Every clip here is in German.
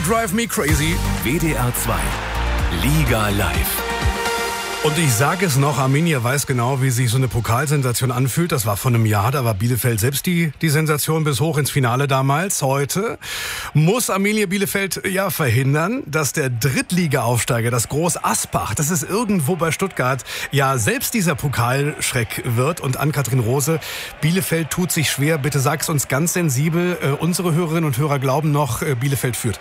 Drive Me Crazy. WDR 2. Liga live. Und ich sage es noch, Arminia weiß genau, wie sich so eine Pokalsensation anfühlt. Das war vor einem Jahr, da war Bielefeld selbst die Sensation bis hoch ins Finale damals. Heute muss Arminia Bielefeld verhindern, dass der Drittliga-Aufsteiger, das Groß Asbach, das ist irgendwo bei Stuttgart, selbst dieser Pokalschreck wird. Und Ann-Kathrin Rose, Bielefeld tut sich schwer. Bitte sag's uns ganz sensibel. Unsere Hörerinnen und Hörer glauben noch, Bielefeld führt.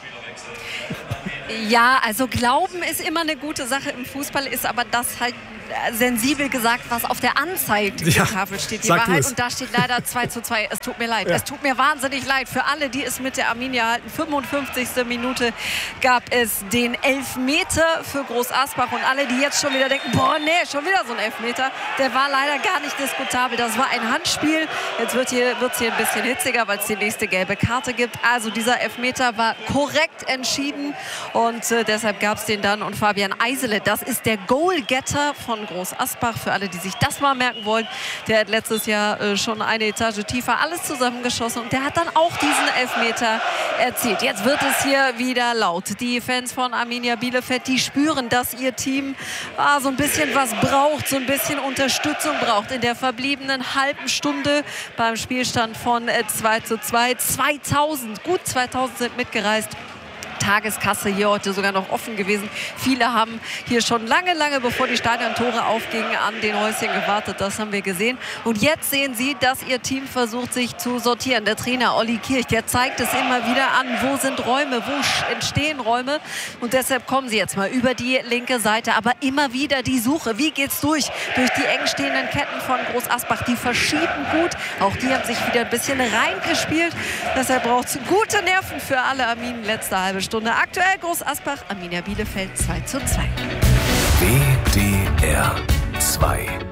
Ja, also Glauben ist immer eine gute Sache im Fußball, ist aber das halt sensibel gesagt, was auf der Anzeigetafel steht, die Wahrheit. Und da steht leider 2:2. Es tut mir leid. Es tut mir wahnsinnig leid für alle, die es mit der Arminia halten. 55. Minute gab es den Elfmeter für Groß Asbach. Und alle, die jetzt schon wieder denken, schon wieder so ein Elfmeter, der war leider gar nicht diskutabel. Das war ein Handspiel. Jetzt wird's hier ein bisschen hitziger, weil es die nächste gelbe Karte gibt. Also dieser Elfmeter war korrekt entschieden und deshalb gab es den dann. Und Fabian Eisele, das ist der Goalgetter von Groß Asbach, für alle, die sich das mal merken wollen. Der hat letztes Jahr schon eine Etage tiefer alles zusammengeschossen und der hat dann auch diesen Elfmeter erzielt. Jetzt wird es hier wieder laut. Die Fans von Arminia Bielefeld, die spüren, dass ihr Team so ein bisschen was braucht, so ein bisschen Unterstützung braucht. In der verbliebenen halben Stunde beim Spielstand von 2:2. 2000, gut 2000 sind mitgereist. Tageskasse hier heute sogar noch offen gewesen. Viele haben hier schon lange bevor die Stadiontore aufgingen, an den Häuschen gewartet. Das haben wir gesehen. Und jetzt sehen Sie, dass Ihr Team versucht, sich zu sortieren. Der Trainer Olli Kirch, der zeigt es immer wieder an. Wo sind Räume? Wo entstehen Räume? Und deshalb kommen Sie jetzt mal über die linke Seite. Aber immer wieder die Suche. Wie geht's durch die eng stehenden Ketten von Groß Asbach? Die verschieben gut. Auch die haben sich wieder ein bisschen reingespielt. Deshalb braucht es gute Nerven für alle Arminen. Letzte halbe Stunde. Aktuell Groß Asbach, Arminia Bielefeld 2:2. WDR 2.